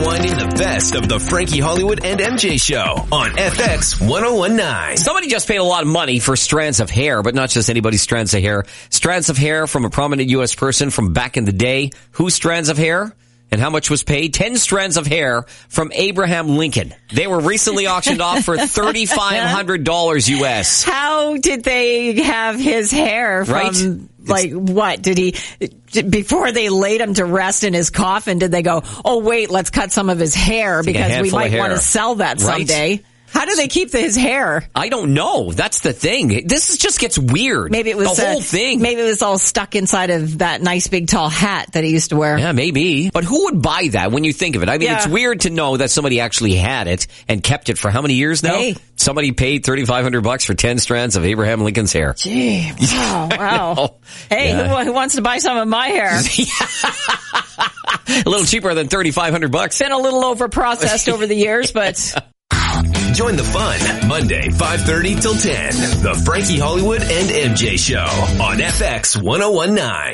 Rewinding the best of the Frankie Hollywood and MJ show on FX 1019. Somebody just paid a lot of money for strands of hair, but not just anybody's strands of hair. Strands of hair from a prominent U.S. person from back in the day. Whose strands of hair? And how much was paid? 10 strands of hair from Abraham Lincoln. They were recently auctioned off for $3,500 US. How did they have his hair from, Right? like, what? Did he, before they laid him to rest in his coffin, did they go, oh, wait, let's cut some of his hair because we might want to sell that someday? How do they keep his hair? I don't know. That's the thing. This just gets weird. Maybe it was the whole thing. Maybe it was all stuck inside of that nice big tall hat that he used to wear. Yeah, maybe. But who would buy that when you think of it? I mean, It's weird to know that somebody actually had it and kept it for how many years now? Hey. Somebody paid $3,500 for 10 strands of Abraham Lincoln's hair. Gee, wow. Hey, who wants to buy some of my hair? A little cheaper than $3,500. Been a little over processed over the years, but Join the fun Monday, 5:30 till 10. The Frankie Hollywood and MJ show on FX 1019.